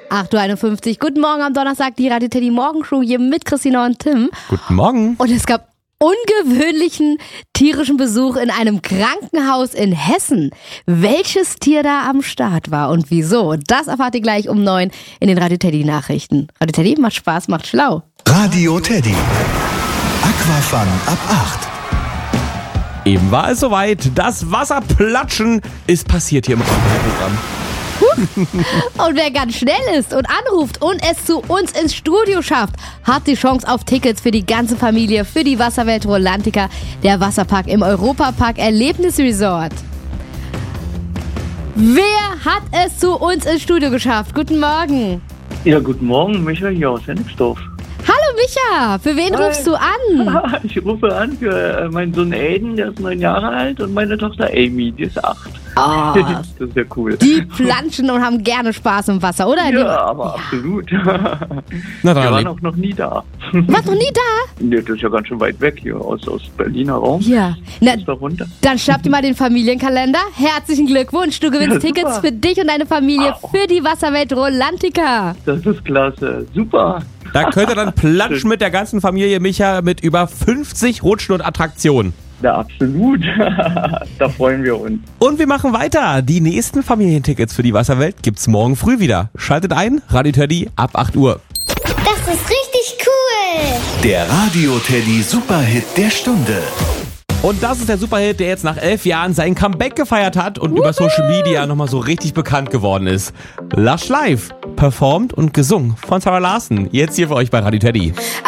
8.51 Uhr. Guten Morgen am Donnerstag, die Radio Teddy Morgenshow hier mit Christina und Tim. Guten Morgen. Und es gab ungewöhnlichen tierischen Besuch in einem Krankenhaus in Hessen. Welches Tier da am Start war und wieso, das erfahrt ihr gleich um 9 in den Radio Teddy Nachrichten. Radio Teddy macht Spaß, macht schlau. Radio Teddy. Aquafun ab 8. Eben war es soweit. Das Wasserplatschen ist passiert hier im Programm. Und wer ganz schnell ist und anruft und es zu uns ins Studio schafft, hat die Chance auf Tickets für die ganze Familie für die Wasserwelt Rolantica, der Wasserpark im Europapark Erlebnisresort. Wer hat es zu uns ins Studio geschafft? Guten Morgen. Ja, guten Morgen, Micha hier aus Hennigsdorf. Hallo Micha, für wen rufst du an? Ich rufe an für meinen Sohn Aiden, der ist 9 Jahre alt, und meine Tochter Amy, die ist 8. Oh, das ist ja cool. Die planschen und haben gerne Spaß im Wasser, oder? Ja, aber absolut. Na Wir dann, waren auch noch nie da. Warst noch nie da? Nee, das ist ja ganz schön weit weg hier, aus Berliner Raum. Ja. Na, Ist da runter. dann schnappt ihr mal den Familienkalender. Herzlichen Glückwunsch, du gewinnst Ja, super. Tickets für dich und deine Familie für die Wasserwelt Rolantica. Das ist klasse. Super. da könnt ihr dann platschen mit der ganzen Familie Micha mit über 50 Rutschen und Attraktionen. Ja, absolut. Da freuen wir uns. Und wir machen weiter. Die nächsten Familientickets für die Wasserwelt gibt's morgen früh wieder. Schaltet ein, Radio Teddy ab 8 Uhr. Das ist richtig cool. Der Radio Teddy Superhit der Stunde. Und das ist der Superhit, der jetzt nach 11 Jahren sein Comeback gefeiert hat und über Social Media nochmal so richtig bekannt geworden ist. Lush Live, performt und gesungen von Sarah Larson. Jetzt hier für euch bei Radio Teddy.